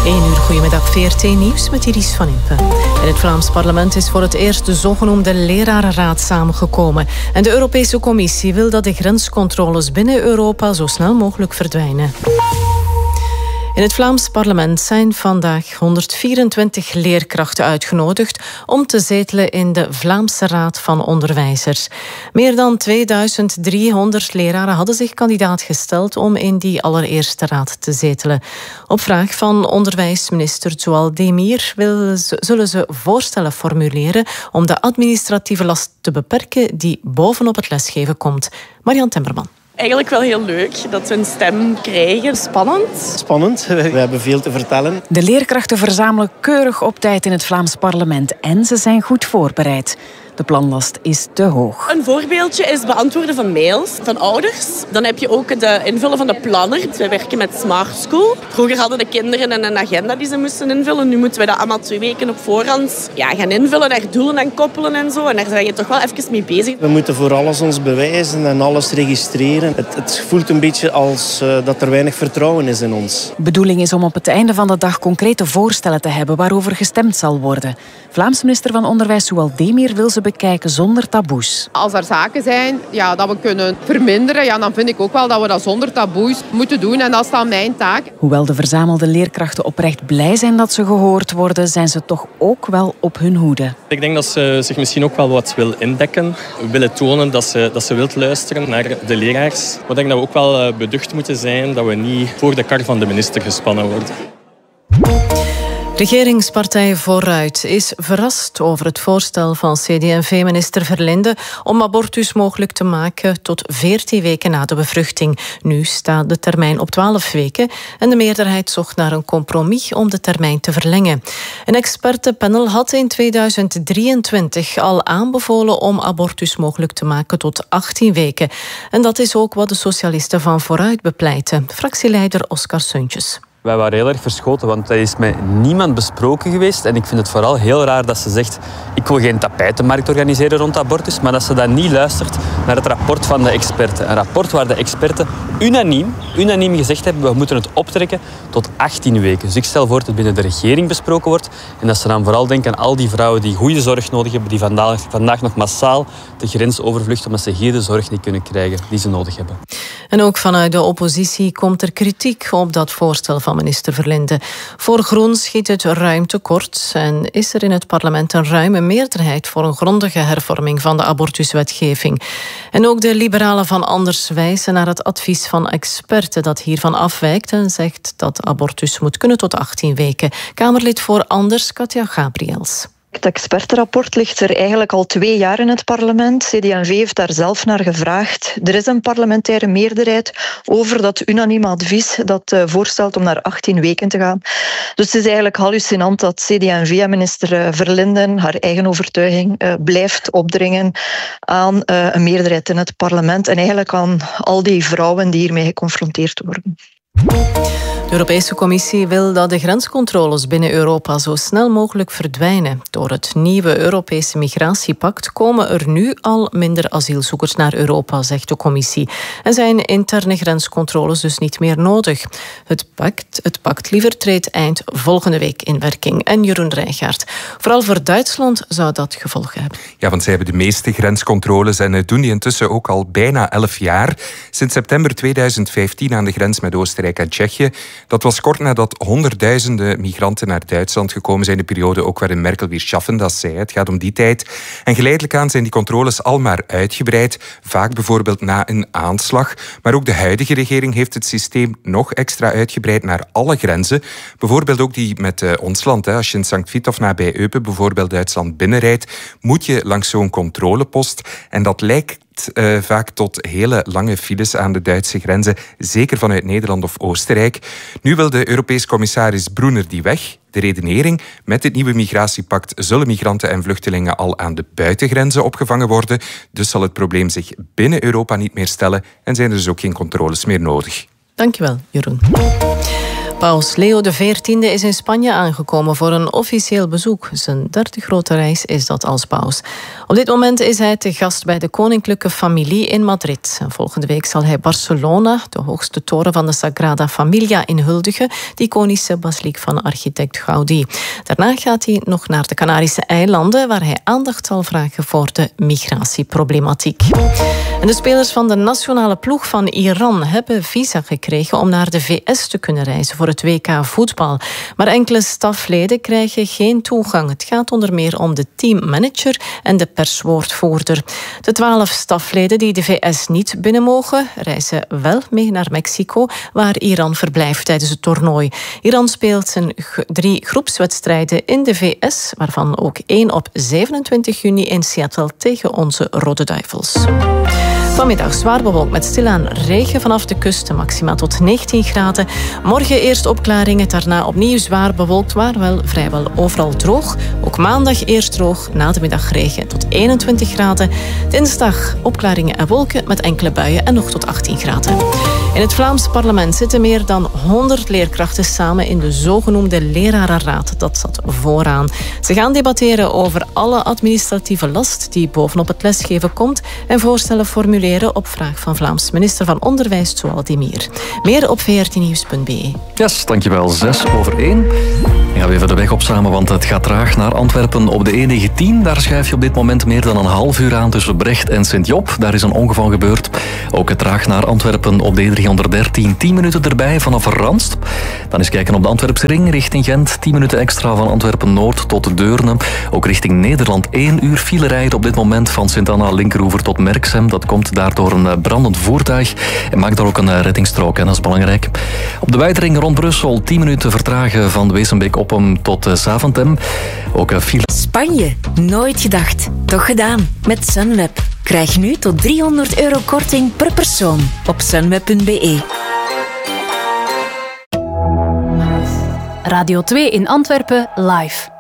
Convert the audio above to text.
1 uur, goedemiddag, VRT Nieuws met Iris van Impe. In het Vlaams parlement is voor het eerst de zogenoemde lerarenraad samengekomen. En de Europese Commissie wil dat de grenscontroles binnen Europa zo snel mogelijk verdwijnen. In het Vlaams parlement zijn vandaag 124 leerkrachten uitgenodigd om te zetelen in de Vlaamse Raad van Onderwijzers. Meer dan 2300 leraren hadden zich kandidaat gesteld om in die allereerste raad te zetelen. Op vraag van onderwijsminister Zoual Demir zullen ze voorstellen formuleren om de administratieve last te beperken die bovenop het lesgeven komt. Marian Temmerman. Eigenlijk wel heel leuk dat we een stem krijgen. Spannend. Spannend. We hebben veel te vertellen. De leerkrachten verzamelen keurig op tijd in het Vlaams parlement en ze zijn goed voorbereid. De planlast is te hoog. Een voorbeeldje is beantwoorden van mails van ouders. Dan heb je ook het invullen van de planner. Wij werken met Smart School. Vroeger hadden de kinderen een agenda die ze moesten invullen. Nu moeten we dat allemaal 2 weken op voorhand gaan invullen. Daar doelen aan koppelen en zo. En daar ben je toch wel even mee bezig. We moeten voor alles ons bewijzen en alles registreren. Het voelt een beetje als dat er weinig vertrouwen is in ons. De bedoeling is om op het einde van de dag concrete voorstellen te hebben waarover gestemd zal worden. Vlaams minister van Onderwijs Zoual Demir wil ze bekijken zonder taboes. Als er zaken zijn dat we kunnen verminderen, dan vind ik ook wel dat we dat zonder taboes moeten doen. En dat is dan mijn taak. Hoewel de verzamelde leerkrachten oprecht blij zijn dat ze gehoord worden, zijn ze toch ook wel op hun hoede. Ik denk dat ze zich misschien ook wel wat wil indekken. Willen tonen dat ze wil luisteren naar de leraars. Maar ik denk dat we ook wel beducht moeten zijn dat we niet voor de kar van de minister gespannen worden. Regeringspartij Vooruit is verrast over het voorstel van CD&V-minister Verlinde om abortus mogelijk te maken tot 14 weken na de bevruchting. Nu staat de termijn op 12 weken en de meerderheid zocht naar een compromis om de termijn te verlengen. Een expertenpanel had in 2023 al aanbevolen om abortus mogelijk te maken tot 18 weken. En dat is ook wat de socialisten van Vooruit bepleiten. Fractieleider Oscar Suntjes. Wij waren heel erg verschoten, want dat is met niemand besproken geweest. En ik vind het vooral heel raar dat ze zegt, ik wil geen tapijtenmarkt organiseren rond abortus, maar dat ze dan niet luistert naar het rapport van de experten. Een rapport waar de experten unaniem gezegd hebben, we moeten het optrekken tot 18 weken. Dus ik stel voor dat het binnen de regering besproken wordt en dat ze dan vooral denken aan al die vrouwen die goede zorg nodig hebben, die vandaag nog massaal de grens overvluchten omdat ze hier de zorg niet kunnen krijgen die ze nodig hebben. En ook vanuit de oppositie komt er kritiek op dat voorstel van minister Verlinde. Voor Groen schiet het ruim tekort en is er in het parlement een ruime meerderheid voor een grondige hervorming van de abortuswetgeving. En ook de liberalen van Anders wijzen naar het advies van experten dat hiervan afwijkt en zegt dat abortus moet kunnen tot 18 weken. Kamerlid voor Anders, Katja Gabriels. Het expertenrapport ligt er eigenlijk al 2 jaar in het parlement. CD&V heeft daar zelf naar gevraagd. Er is een parlementaire meerderheid over dat unanieme advies dat voorstelt om naar 18 weken te gaan. Dus het is eigenlijk hallucinant dat CD&V en minister Verlinden haar eigen overtuiging blijft opdringen aan een meerderheid in het parlement en eigenlijk aan al die vrouwen die hiermee geconfronteerd worden. De Europese Commissie wil dat de grenscontroles binnen Europa zo snel mogelijk verdwijnen. Door het nieuwe Europese migratiepact komen er nu al minder asielzoekers naar Europa, zegt de Commissie. En zijn interne grenscontroles dus niet meer nodig. Het pact liever treedt eind volgende week in werking. En Jeroen Rijgaard. Vooral voor Duitsland zou dat gevolgen hebben. Ja, want zij hebben de meeste grenscontroles en doen die intussen ook al bijna 11 jaar. Sinds september 2015 aan de grens met Oostenrijk en Tsjechië. Dat was kort nadat honderdduizenden migranten naar Duitsland gekomen zijn. De periode ook waarin Merkel weer schaffen, dat zei. Het gaat om die tijd. En geleidelijk aan zijn die controles al maar uitgebreid. Vaak bijvoorbeeld na een aanslag. Maar ook de huidige regering heeft het systeem nog extra uitgebreid naar alle grenzen. Bijvoorbeeld ook die met ons land. Als je in Sankt Vith of nabij Eupen bijvoorbeeld Duitsland binnenrijdt, moet je langs zo'n controlepost. En dat lijkt vaak tot hele lange files aan de Duitse grenzen, zeker vanuit Nederland of Oostenrijk. Nu wil de Europees commissaris Brunner die weg. De redenering: met dit nieuwe migratiepact zullen migranten en vluchtelingen al aan de buitengrenzen opgevangen worden. Dus zal het probleem zich binnen Europa niet meer stellen en zijn er dus ook geen controles meer nodig. Dankjewel, Jeroen. Paus Leo XIV is in Spanje aangekomen voor een officieel bezoek. Zijn 30e grote reis is dat als paus. Op dit moment is hij te gast bij de koninklijke familie in Madrid. En volgende week zal hij Barcelona, de hoogste toren van de Sagrada Familia, inhuldigen, de iconische basiliek van architect Gaudí. Daarna gaat hij nog naar de Canarische eilanden, waar hij aandacht zal vragen voor de migratieproblematiek. En de spelers van de nationale ploeg van Iran hebben visa gekregen om naar de VS te kunnen reizen voor het WK voetbal. Maar enkele stafleden krijgen geen toegang. Het gaat onder meer om de teammanager en de perswoordvoerder. De 12 stafleden die de VS niet binnen mogen, reizen wel mee naar Mexico, waar Iran verblijft tijdens het toernooi. Iran speelt zijn 3 groepswedstrijden in de VS, waarvan ook 1 op 27 juni in Seattle tegen onze Rode Duivels. Vanmiddag zwaar bewolkt met stilaan regen vanaf de kust, maxima tot 19 graden. Morgen eerst opklaringen, daarna opnieuw zwaar bewolkt, maar wel vrijwel overal droog. Ook maandag eerst droog, na de middag regen tot 21 graden. Dinsdag opklaringen en wolken met enkele buien en nog tot 18 graden. In het Vlaams parlement zitten meer dan 100 leerkrachten samen in de zogenoemde lerarenraad. Dat zat vooraan. Ze gaan debatteren over alle administratieve last die bovenop het lesgeven komt en voorstellen formuleren op vraag van Vlaams minister van Onderwijs Zowald Demir. Meer op vrtnieuws.be. Yes, dankjewel. 1:06. Dan gaan we even de weg op samen, want het gaat traag naar Antwerpen op de E19. Daar schuif je op dit moment meer dan een half uur aan tussen Brecht en Sint-Job. Daar is een ongeval gebeurd. Ook het traag naar Antwerpen op de E313. 10 minuten erbij vanaf Ranst. Dan eens kijken op de Antwerpse ring richting Gent. 10 minuten extra van Antwerpen-Noord tot Deurne. Ook richting Nederland 1 uur file rijden op dit moment van Sint-Anna Linkeroever tot Merksem. Dat komt daardoor een brandend voertuig en maakt daar ook een reddingsstrook. En dat is belangrijk. Op de wijdring rond Brussel 10 minuten vertragen van Wezenbeek-Oppem tot Zaventem. Ook file. Spanje, nooit gedacht. Toch gedaan. Met Sunweb. Krijg nu tot €300 korting per persoon op sunweb.be. Radio 2 in Antwerpen live.